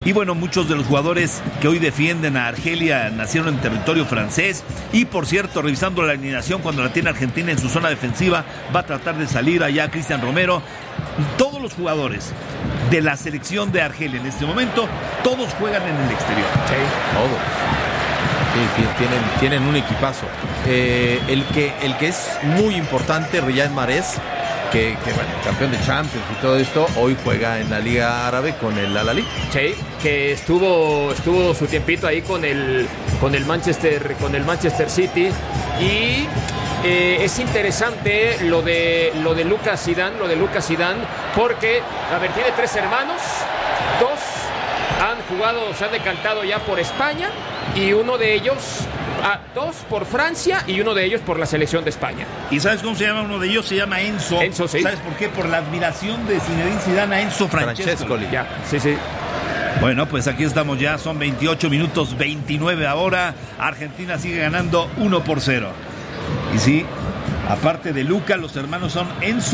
Y bueno, muchos de los jugadores que hoy defienden a Argelia nacieron en territorio francés. Y por cierto, revisando la alineación, cuando la tiene Argentina en su zona defensiva, va a tratar de salir allá Cristian Romero. Todos los jugadores de la selección de Argelia en este momento, todos juegan en el exterior. Sí, todos. Sí, tienen un equipazo. El que es muy importante, Riyad Mahrez, que bueno, campeón de Champions y todo esto, hoy juega en la Liga Árabe con el Al-Ahly. Sí, que estuvo su tiempito ahí con el Manchester City. Y es interesante lo de Lucas Zidane, porque, a ver, tiene 3 hermanos, 2 se han decantado ya por España, y uno de ellos, 2 por Francia, y uno de ellos por la selección de España. ¿Y sabes cómo se llama uno de ellos? Se llama Enzo. Enzo, sí. ¿Sabes por qué? Por la admiración de Zinedine Zidane a Enzo Francescoli. Ya, sí. Bueno, pues aquí estamos ya, son 28 minutos 29 ahora. Argentina sigue ganando 1-0. Y sí, aparte de Luca, los hermanos son Enzo